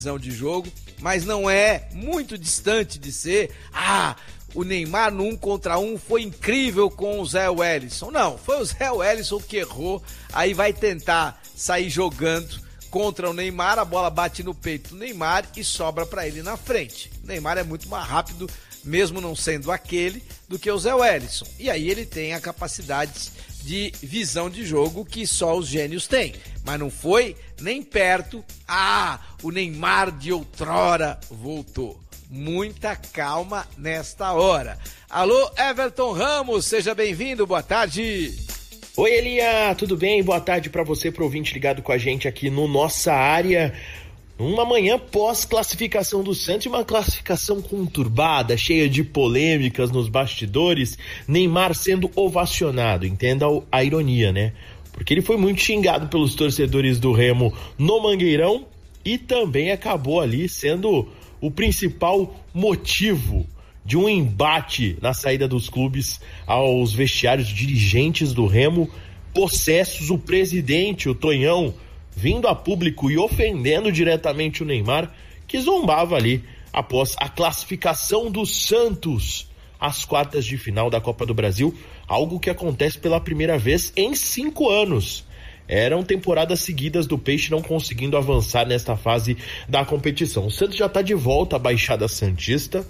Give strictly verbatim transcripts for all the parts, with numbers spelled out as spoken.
visão de jogo, mas não é muito distante de ser, ah, o Neymar no um contra um foi incrível com o Zé Wellison. Não, foi o Zé Wellison que errou, aí vai tentar sair jogando contra o Neymar, a bola bate no peito do Neymar e sobra para ele na frente. O Neymar é muito mais rápido, mesmo não sendo aquele, do que o Zé Wellison. E aí ele tem a capacidade de visão de jogo que só os gênios têm. Mas não foi nem perto. Ah, o Neymar de outrora voltou. Muita calma nesta hora. Alô, Everton Ramos, seja bem-vindo, boa tarde. Oi, Elia, tudo bem? Boa tarde para você, pro ouvinte ligado com a gente aqui no Nossa Área. Uma manhã pós-classificação do Santos, uma classificação conturbada, cheia de polêmicas nos bastidores, Neymar sendo ovacionado, entenda a ironia, né? Porque ele foi muito xingado pelos torcedores do Remo no Mangueirão e também acabou ali sendo o principal motivo de um embate na saída dos clubes aos vestiários dirigentes do Remo, possessos, o presidente, o Tonhão, vindo a público e ofendendo diretamente o Neymar, que zombava ali após a classificação do Santos às quartas de final da Copa do Brasil, algo que acontece pela primeira vez em cinco anos. Eram temporadas seguidas do Peixe não conseguindo avançar nesta fase da competição. O Santos já está de volta à Baixada Santista,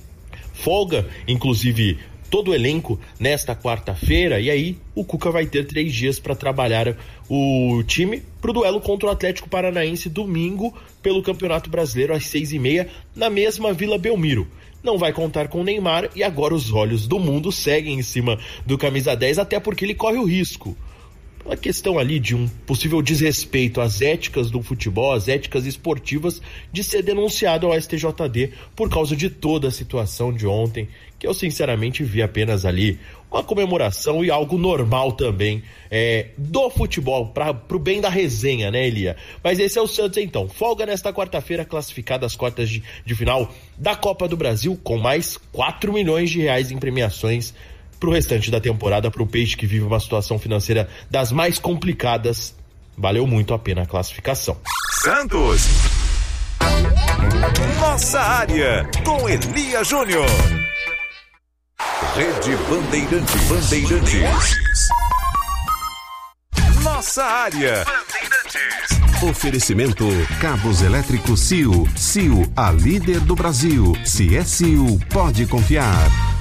folga, inclusive, todo o elenco nesta quarta-feira, e aí o Cuca vai ter três dias para trabalhar o time para o duelo contra o Atlético Paranaense domingo pelo Campeonato Brasileiro às seis e meia na mesma Vila Belmiro. Não vai contar com o Neymar e agora os olhos do mundo seguem em cima do camisa dez, até porque ele corre o risco. Uma questão ali de um possível desrespeito às éticas do futebol, às éticas esportivas, de ser denunciado ao S T J D por causa de toda a situação de ontem, que eu sinceramente vi apenas ali uma comemoração e algo normal também é, do futebol, para pro bem da resenha, né, Elia? Mas esse é o Santos então, folga nesta quarta-feira, classificado às quartas de, de final da Copa do Brasil, com mais quatro milhões de reais em premiações pro restante da temporada, pro Peixe que vive uma situação financeira das mais complicadas. Valeu muito a pena a classificação. Santos. Nossa Área, com Elia Júnior. Rede Bandeirantes. Bandeirantes. Nossa Área. Bandeirantes. Oferecimento Cabos Elétricos C I O. C I O, a líder do Brasil. Se é C I O, pode confiar.